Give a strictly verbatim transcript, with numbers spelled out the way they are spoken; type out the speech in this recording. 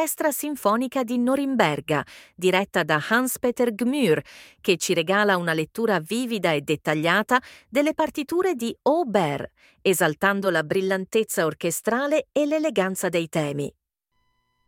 l'Orchestra Sinfonica di Norimberga, diretta da Hans-Peter Gmür, che ci regala una lettura vivida e dettagliata delle partiture di Auber, esaltando la brillantezza orchestrale e l'eleganza dei temi.